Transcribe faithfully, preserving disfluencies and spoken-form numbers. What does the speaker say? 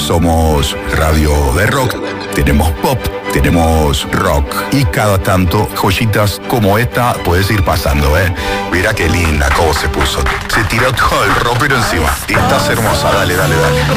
somos radio de rock, tenemos pop, tenemos rock y cada tanto joyitas como esta puedes ir pasando, ¿eh? Mira qué linda cómo se puso. Se tiró todo el ropero encima. Y estás hermosa, dale, dale, dale.